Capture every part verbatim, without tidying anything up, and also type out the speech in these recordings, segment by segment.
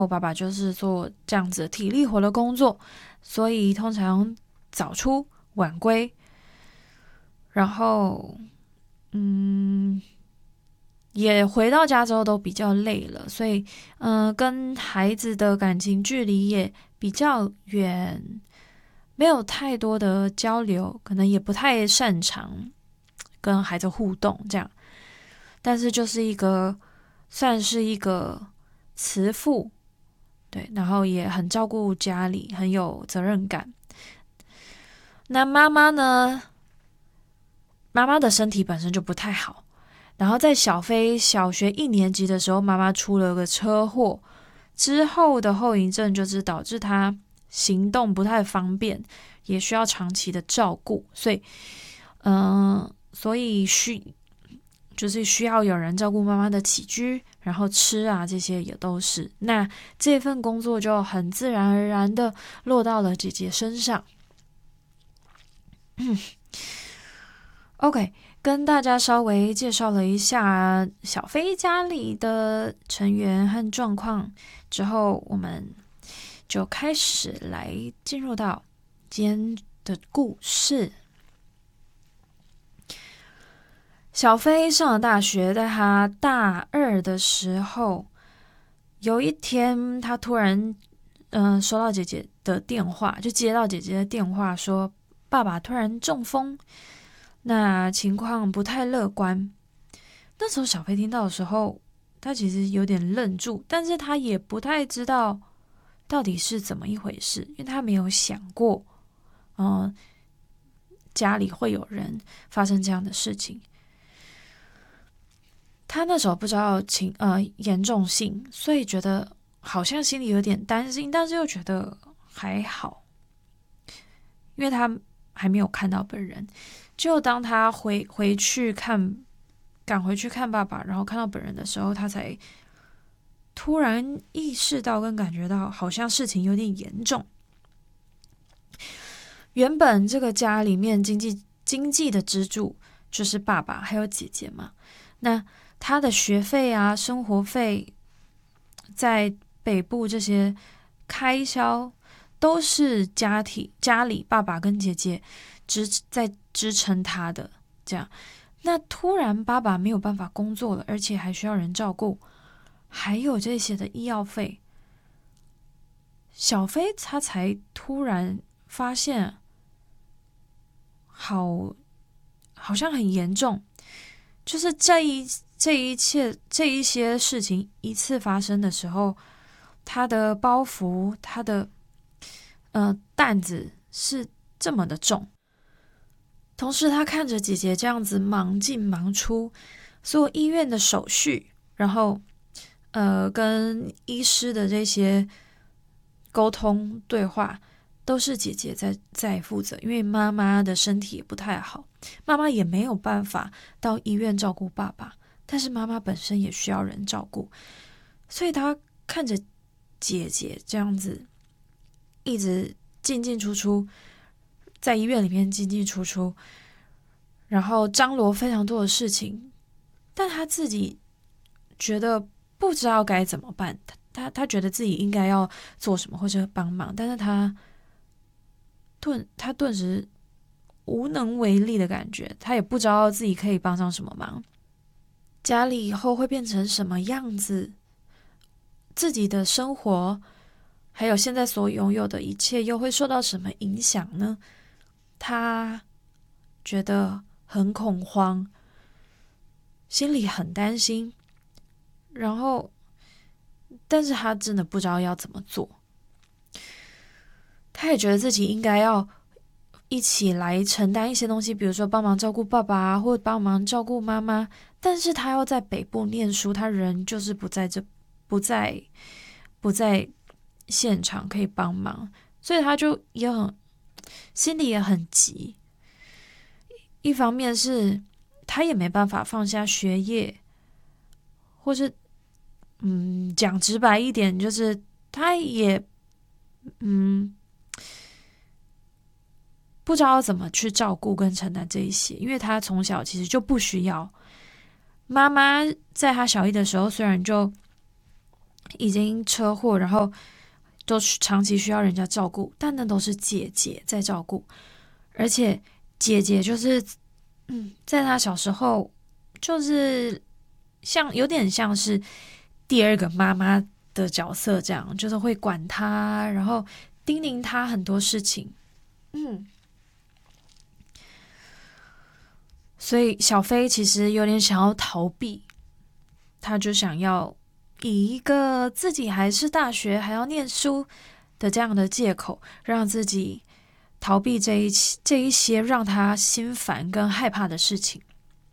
我爸爸就是做这样子体力活的工作，所以通常早出晚归，然后嗯，也回到家之后都比较累了，所以嗯、呃跟孩子的感情距离也比较远，没有太多的交流，可能也不太擅长跟孩子互动这样。但是就是一个算是一个慈父，对，然后也很照顾家里，很有责任感。那妈妈呢？妈妈的身体本身就不太好，然后在小飞小学一年级的时候，妈妈出了个车祸，之后的后遗症就是导致她行动不太方便，也需要长期的照顾，所以，嗯、呃，所以需就是需要有人照顾妈妈的起居，然后吃啊这些也都是。那这份工作就很自然而然的落到了姐姐身上。OK，跟大家稍微介绍了一下小飞家里的成员和状况之后，我们就开始来进入到今天的故事。小飞上了大学，在他大二的时候，有一天他突然嗯、呃收到姐姐的电话，就接到姐姐的电话说爸爸突然中风，那情况不太乐观。那时候小飞听到的时候，他其实有点愣住，但是他也不太知道到底是怎么一回事，因为他没有想过，嗯、呃，家里会有人发生这样的事情。他那时候不知道情呃严重性，所以觉得好像心里有点担心，但是又觉得还好，因为他还没有看到本人。就当他回回去看，赶回去看爸爸，然后看到本人的时候，他才突然意识到跟感觉到，好像事情有点严重。原本这个家里面经济经济的支柱就是爸爸还有姐姐嘛，那他的学费啊、生活费，在北部这些开销都是家庭家里爸爸跟姐姐支在支撑他的。这样，那突然爸爸没有办法工作了，而且还需要人照顾，还有这些的医药费，小飞他才突然发现，好，好像很严重。就是这一这一切这一些事情一次发生的时候，他的包袱，他的呃担子是这么的重。同时，他看着姐姐这样子忙进忙出，所有医院的手续，然后呃跟医师的这些沟通对话，都是姐姐在在负责，因为妈妈的身体也不太好，妈妈也没有办法到医院照顾爸爸，但是妈妈本身也需要人照顾，所以她看着姐姐这样子一直进进出出，在医院里面进进出出，然后张罗非常多的事情，但她自己觉得不知道该怎么办，她她觉得自己应该要做什么或者帮忙，但是她顿她顿时无能为力的感觉，她也不知道自己可以帮上什么忙。家里以后会变成什么样子，自己的生活还有现在所拥有的一切又会受到什么影响呢？她觉得很恐慌，心里很担心，然后但是她真的不知道要怎么做。她也觉得自己应该要一起来承担一些东西，比如说帮忙照顾爸爸或帮忙照顾妈妈，但是他要在北部念书，他人就是不在这，不在不在现场可以帮忙，所以他就也很心里也很急。一方面是他也没办法放下学业，或是嗯讲直白一点，就是他也嗯。不知道怎么去照顾跟承担这一些，因为他从小其实就不需要妈妈。在他小一的时候，虽然就已经车祸，然后都长期需要人家照顾，但那都是姐姐在照顾，而且姐姐就是嗯，在他小时候就是像有点像是第二个妈妈的角色，这样就是会管他，然后叮咛他很多事情。嗯，所以小飞其实有点想要逃避，他就想要以一个自己还是大学还要念书的这样的借口，让自己逃避这一这一些让他心烦跟害怕的事情。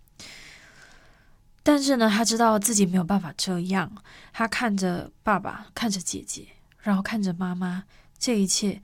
但是呢，他知道自己没有办法这样，他看着爸爸，看着姐姐，然后看着妈妈，这一切，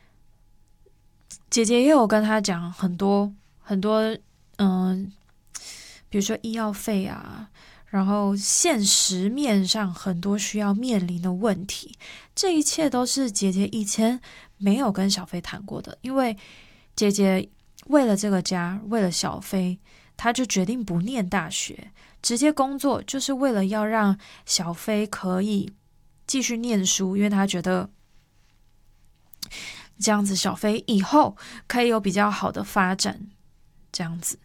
姐姐也有跟他讲很多很多，嗯，比如说医药费啊，然后现实面上很多需要面临的问题，这一切都是姐姐以前没有跟小飞谈过的，因为姐姐为了这个家，为了小飞，她就决定不念大学，直接工作，就是为了要让小飞可以继续念书，因为她觉得这样子小飞以后可以有比较好的发展，这样子。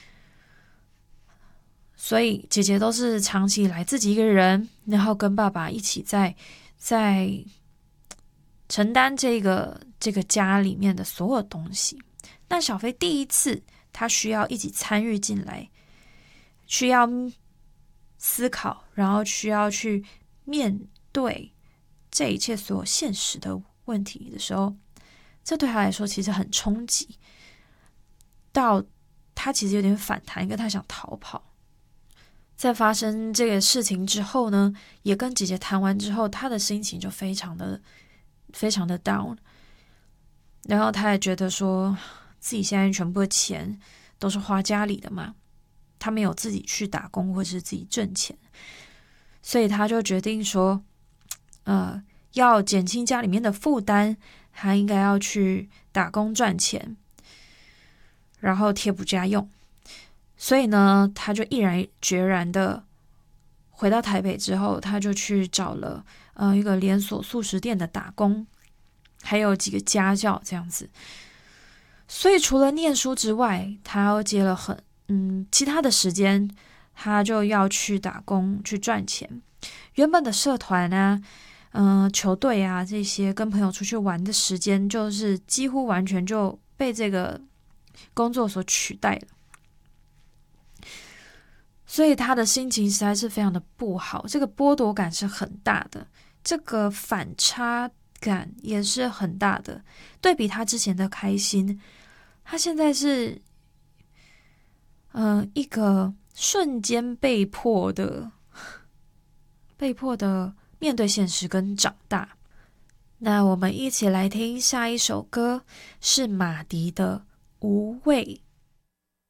所以姐姐都是长期以来自己一个人，然后跟爸爸一起在在承担这个这个家里面的所有东西。那小飞第一次，他需要一起参与进来，需要思考，然后需要去面对这一切所有现实的问题的时候，这对他来说其实很冲击，到他其实有点反弹，因为他想逃跑。在发生这个事情之后呢，也跟姐姐谈完之后，他的心情就非常的非常的 down， 然后他也觉得说自己现在全部的钱都是花家里的嘛，他没有自己去打工或是自己挣钱，所以他就决定说，呃，要减轻家里面的负担，他应该要去打工赚钱，然后贴补家用。所以呢，他就毅然决然的回到台北之后，他就去找了呃一个连锁速食店的打工，还有几个家教这样子。所以除了念书之外，他又接了很嗯其他的时间，他就要去打工去赚钱。原本的社团啊，嗯、呃、球队啊这些跟朋友出去玩的时间，就是几乎完全就被这个工作所取代了。所以他的心情实在是非常的不好，这个剥夺感是很大的，这个反差感也是很大的。对比他之前的开心，他现在是，呃，一个瞬间被迫的、被迫的面对现实跟长大。那我们一起来听下一首歌，是马迪的《无畏》。